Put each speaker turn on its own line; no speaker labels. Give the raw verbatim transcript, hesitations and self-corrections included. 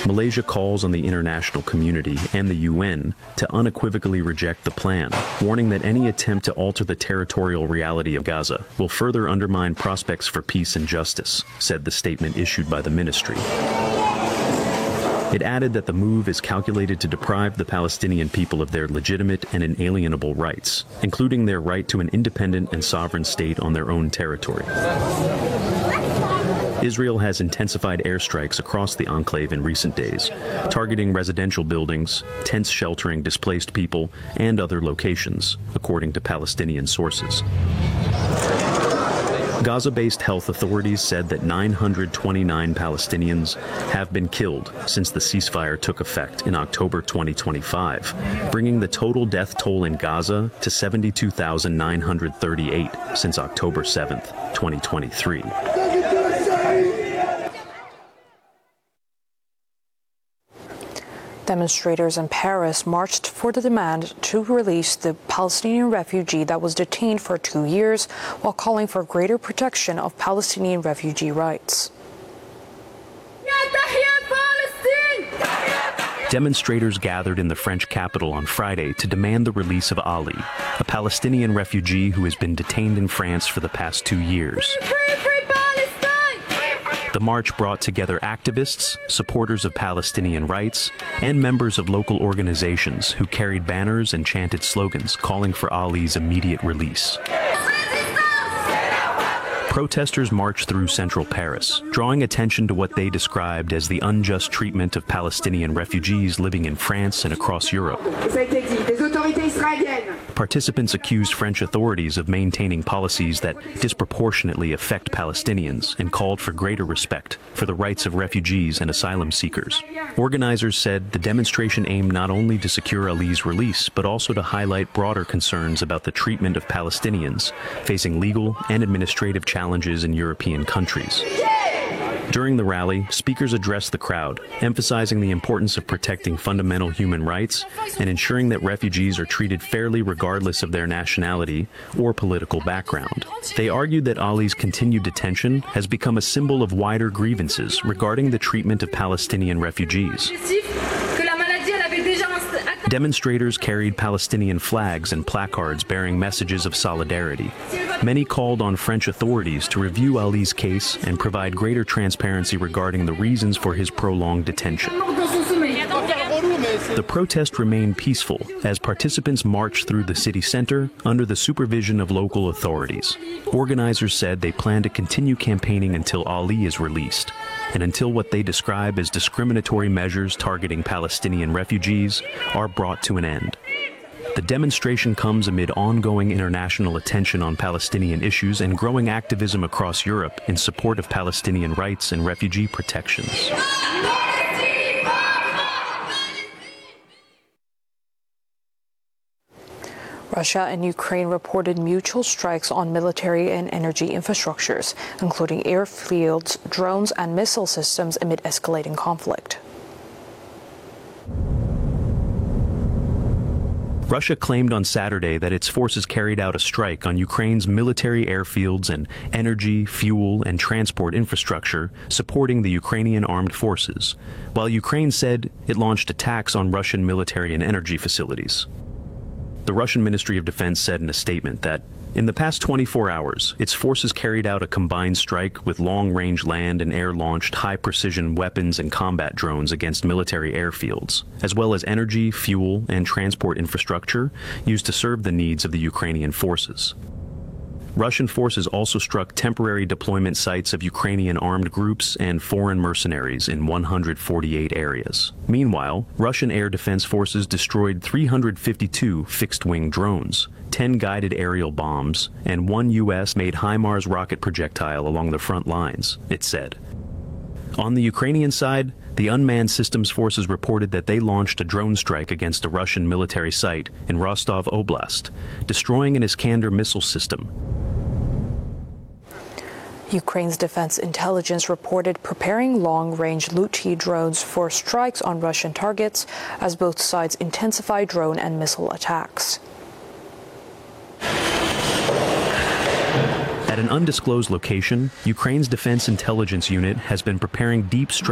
Malaysia calls on the international community and the U N to unequivocally reject the plan, warning that any attempt to alter the territorial reality of Gaza will further undermine prospects for peace and justice, said the statement issued by the ministry. It added that the move is calculated to deprive the Palestinian people of their legitimate and inalienable rights, including their right to an independent and sovereign state on their own territory. Israel has intensified airstrikes across the enclave in recent days, targeting residential buildings, tents sheltering displaced people, and other locations, according to Palestinian sources. Gaza-based health authorities said that nine hundred twenty-nine Palestinians have been killed since the ceasefire took effect in October twenty twenty-five, bringing the total death toll in Gaza to seventy-two thousand nine hundred thirty-eight since October seventh, twenty twenty-three.
Demonstrators in Paris marched for the demand to release the Palestinian refugee that was detained for two years while calling for greater protection of Palestinian refugee rights.
Demonstrators gathered in the French capital on Friday to demand the release of Ali, a Palestinian refugee who has been detained in France for the past two years. The march brought together activists, supporters of Palestinian rights, and members of local organizations who carried banners and chanted slogans calling for Ali's immediate release. Protesters marched through central Paris, drawing attention to what they described as the unjust treatment of Palestinian refugees living in France and across Europe. Participants accused French authorities of maintaining policies that disproportionately affect Palestinians and called for greater respect for the rights of refugees and asylum seekers. Organizers said the demonstration aimed not only to secure Ali's release, but also to highlight broader concerns about the treatment of Palestinians facing legal and administrative challenges in European countries. During the rally, speakers addressed the crowd, emphasizing the importance of protecting fundamental human rights and ensuring that refugees are treated fairly regardless of their nationality or political background. They argued that Ali's continued detention has become a symbol of wider grievances regarding the treatment of Palestinian refugees. Demonstrators carried Palestinian flags and placards bearing messages of solidarity. Many called on French authorities to review Ali's case and provide greater transparency regarding the reasons for his prolonged detention. The protest remained peaceful as participants marched through the city center under the supervision of local authorities. Organizers said they plan to continue campaigning until Ali is released and until what they describe as discriminatory measures targeting Palestinian refugees are brought to an end. The demonstration comes amid ongoing international attention on Palestinian issues and growing activism across Europe in support of Palestinian rights and refugee protections.
Russia and Ukraine reported mutual strikes on military and energy infrastructures, including airfields, drones, and missile systems amid escalating conflict.
Russia claimed on Saturday that its forces carried out a strike on Ukraine's military airfields and energy, fuel, and transport infrastructure supporting the Ukrainian armed forces, while Ukraine said it launched attacks on Russian military and energy facilities. The Russian Ministry of Defense said in a statement that, in the past twenty-four hours, its forces carried out a combined strike with long-range land and air-launched high-precision weapons and combat drones against military airfields, as well as energy, fuel, and transport infrastructure used to serve the needs of the Ukrainian forces. Russian forces also struck temporary deployment sites of Ukrainian armed groups and foreign mercenaries in one hundred forty-eight areas. Meanwhile, Russian air defense forces destroyed three hundred fifty-two fixed-wing drones, ten guided aerial bombs, and one U S-made HIMARS rocket projectile along the front lines, it said. On the Ukrainian side, the Unmanned Systems Forces reported that they launched a drone strike against a Russian military site in Rostov Oblast, destroying an Iskander missile system.
Ukraine's defense intelligence reported preparing long-range Lutyi drones for strikes on Russian targets as both sides intensify drone and missile attacks.
At an undisclosed location, Ukraine's defense intelligence unit has been preparing deep strike